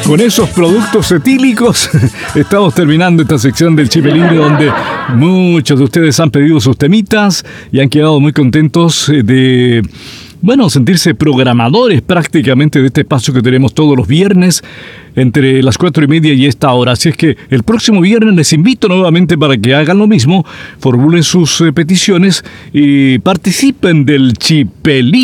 Con esos productos etílicos estamos terminando esta sección del Chip Libre, donde muchos de ustedes han pedido sus temitas y han quedado muy contentos de, bueno, sentirse programadores prácticamente de este espacio que tenemos todos los viernes entre las 4:30 y esta hora. Así es que el próximo viernes les invito nuevamente para que hagan lo mismo, formulen sus peticiones y participen del Chip Libre.